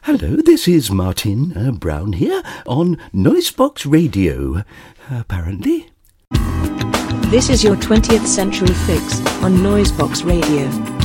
Hello, this is Martin Brown here on Noisebox Radio, apparently. This is your 20th Century Fix on Noisebox Radio.